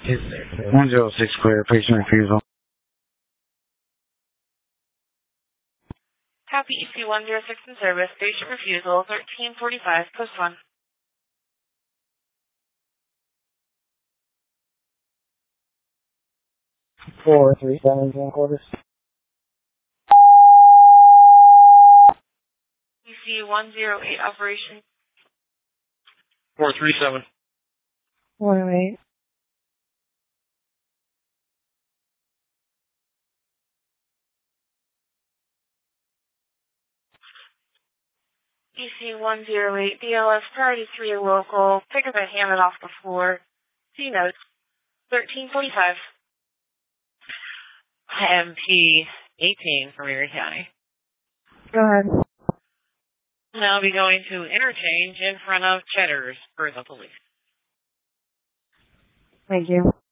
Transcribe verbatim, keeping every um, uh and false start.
one zero six clear, patient refusal. Copy E C one zero six in service, patient refusal, thirteen forty-five, post one. four three seven, ten quarters. E C one zero eight operation. four three seven. one oh eight. E C one zero eight, B L S priority three local, pick up and hand it off the floor. C notes, thirteen forty-five. M P eighteen from Erie County. Go ahead. Now I'll be going to interchange in front of Cheddar's for the police. Thank you.